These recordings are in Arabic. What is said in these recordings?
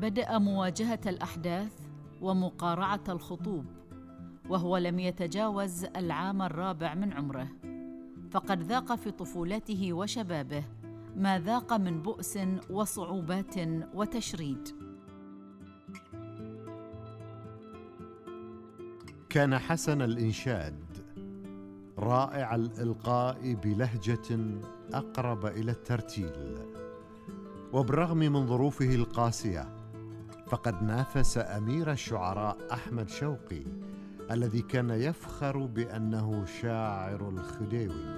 بدأ مواجهة الأحداث ومقارعة الخطوب وهو لم يتجاوز العام الرابع من عمره، فقد ذاق في طفولته وشبابه ما ذاق من بؤس وصعوبات وتشريد. كان حسن الإنشاد، رائع الإلقاء بلهجة أقرب إلى الترتيل، وبالرغم من ظروفه القاسية فقد نافس أمير الشعراء أحمد شوقي الذي كان يفخر بأنه شاعر الخديوي.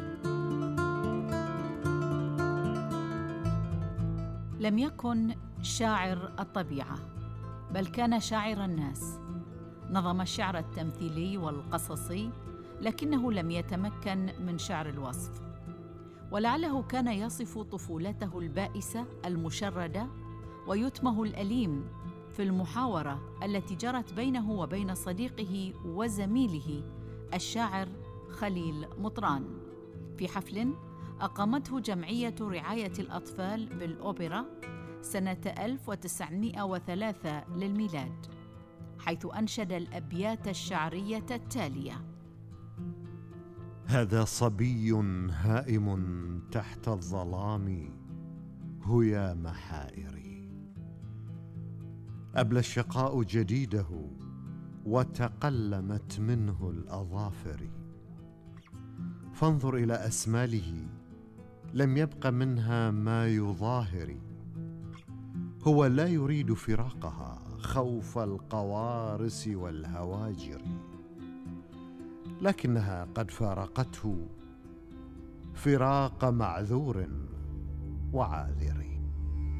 لم يكن شاعر الطبيعة، بل كان شاعر الناس. نظم الشعر التمثيلي والقصصي، لكنه لم يتمكن من شعر الوصف، ولعله كان يصف طفولته البائسة المشردة ويتمه الأليم في المحاورة التي جرت بينه وبين صديقه وزميله الشاعر خليل مطران في حفل أقامته جمعية رعاية الأطفال بالأوبرا سنة 1903 للميلاد، حيث أنشد الأبيات الشعرية التالية: هذا صبي هائم تحت الظلام هيا محائري، أبلى الشقاء جديده وتقلمت منه الأظافر، فانظر إلى أسماله لم يبق منها ما يظاهر، هو لا يريد فراقها خوف القوارص والهواجر، لكنها قد فارقته فراق معذور وعاذر.